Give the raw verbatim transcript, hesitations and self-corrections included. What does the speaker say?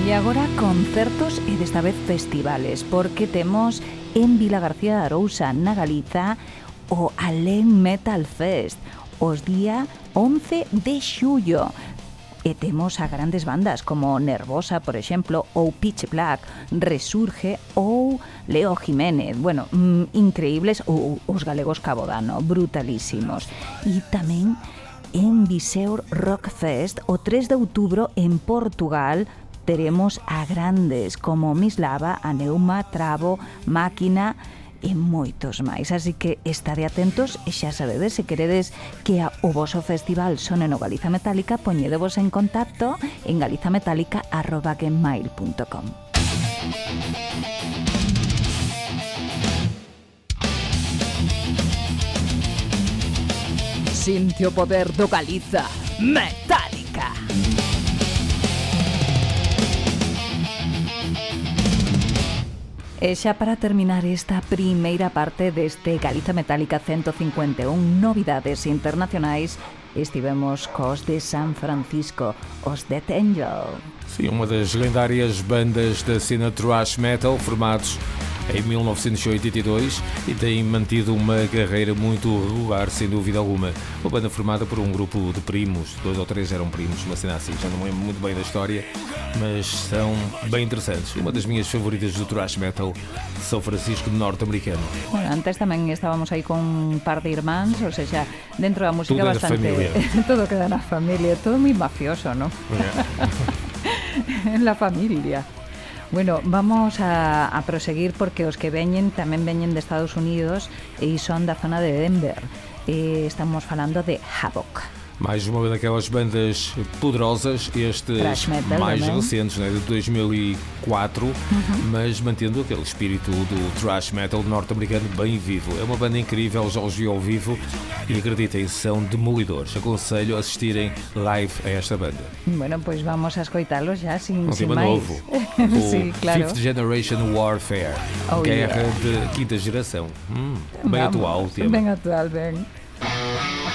E agora concertos e desta vez festivales, porque temos en Vilagarcía de Arousa, na Galiza, o Alén Metal Fest, os día once de xullo. E temos a grandes bandas como Nervosa, por exemplo, ou Pitch Black, Resurge ou Leo Jiménez. Bueno, mm, increíbles, ou os galegos Cabodano, brutalísimos. E tamén en Viseur Rock Fest, o tres de outubro en Portugal, teremos a grandes como Mislava, Aneuma, Travo, Máquina e moitos máis. Así que estade atentos e xa sabedes, se queredes que a, o voso festival sone no Galiza Metálica, poñedevos en contacto en galizametálica arroba gmail punto com. Sinte o poder do Galiza Metálica. E xa para terminar esta primeira parte deste Galiza Metálica ciento cincuenta e un novidades internacionais, estivemos cos de San Francisco, os Death Angel. Sim, uma das lendárias bandas da cena thrash metal, formados em mil novecentos e oitenta e dois, e têm mantido uma carreira muito regular, sem dúvida alguma. Uma banda formada por um grupo de primos, dois ou três eram primos, uma cena assim, já não lembro muito bem da história, mas são bem interessantes. Uma das minhas favoritas do thrash metal, São Francisco norte-americano. Bueno, antes tamén estábamos aí con un par de irmáns, ou seja, dentro da música Tudo bastante... Todo queda na familia, todo moi mafioso, ¿no? Yeah. En la familia. Bueno, vamos a, a proseguir porque os que veñen tamén veñen de Estados Unidos e son da zona de Denver. E estamos falando de Havoc. Mais uma daquelas bandas poderosas, estes metal, mais também. recentes, né, de dois mil e quatro, uhum. mas mantendo aquele espírito do thrash metal norte-americano bem vivo. É uma banda incrível, já os vi ao vivo e acreditem, são demolidores. Aconselho a assistirem live a esta banda. Bueno, pois vamos a escoitá-los já, sin, um sin tema mais. novo, o sí, claro. Fifth Generation Warfare, oh, guerra yeah. de quinta geração. Hum, bem vamos, atual o tema. Bem atual, bem.